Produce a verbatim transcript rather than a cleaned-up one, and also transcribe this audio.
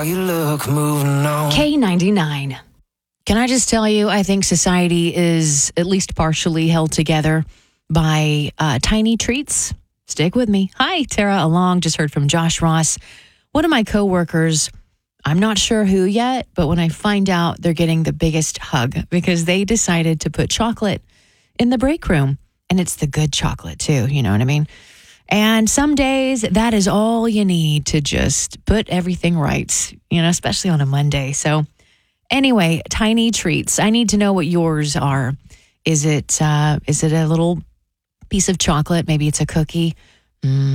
You look moving on. K ninety-nine. Can I just tell you, I think society is at least partially held together by uh, tiny treats. Stick with me. Hi, Tara Along. Just heard from Josh Ross. One of my coworkers, I'm not sure who yet, but when I find out, they're getting the biggest hug because they decided to put chocolate in the break room. And it's the good chocolate too, you know what I mean? And some days that is all you need to just put everything right, you know, especially on a Monday. So anyway, tiny treats. I need to know what yours are. Is it uh, is it a little piece of chocolate? Maybe it's a cookie. Mm.